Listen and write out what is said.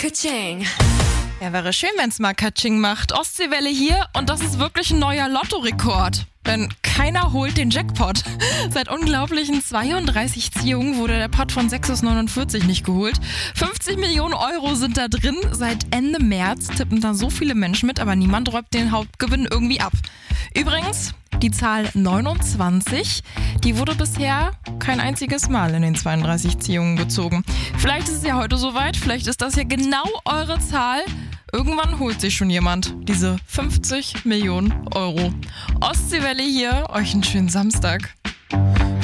Ka-ching. Ja, wäre schön, wenn es mal Katsching macht. Ostseewelle hier und das ist wirklich ein neuer Lottorekord. Denn keiner holt den Jackpot. Seit unglaublichen 32 Ziehungen wurde der Pot von 6 aus 49 nicht geholt. 50 Millionen Euro sind da drin. Seit Ende März tippen da so viele Menschen mit, aber niemand räumt den Hauptgewinn irgendwie ab. Übrigens, die Zahl 29, die wurde bisher kein einziges Mal in den 32 Ziehungen gezogen. Vielleicht ist es ja heute soweit, vielleicht ist das ja genau eure Zahl. Irgendwann holt sich schon jemand diese 50 Millionen Euro. Ostseewelle hier, euch einen schönen Samstag.